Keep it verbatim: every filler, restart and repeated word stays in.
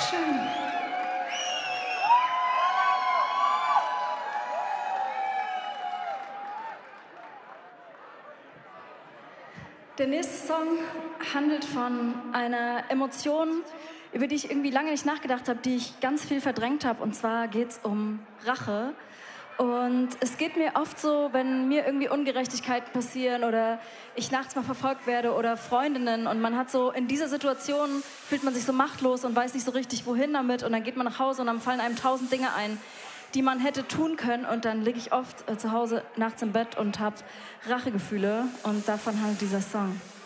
Dankeschön. Der nächste Song handelt von einer Emotion, über die ich irgendwie lange nicht nachgedacht habe, die ich ganz viel verdrängt habe. Und zwar geht es um Rache. Und es geht mir oft so, wenn mir irgendwie Ungerechtigkeiten passieren oder ich nachts mal verfolgt werde oder Freundinnen und man hat so, in dieser Situation fühlt man sich so machtlos und weiß nicht so richtig, wohin damit. Und dann geht man nach Hause und dann fallen einem tausend Dinge ein, die man hätte tun können. Und dann liege ich oft äh, zu Hause nachts im Bett und habe Rachegefühle. Und davon handelt dieser Song.